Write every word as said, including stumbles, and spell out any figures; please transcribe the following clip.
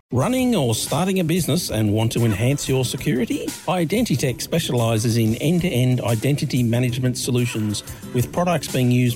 Running or starting a business and want to enhance your security? Identitech specialises in end-to-end identity management solutions with products being used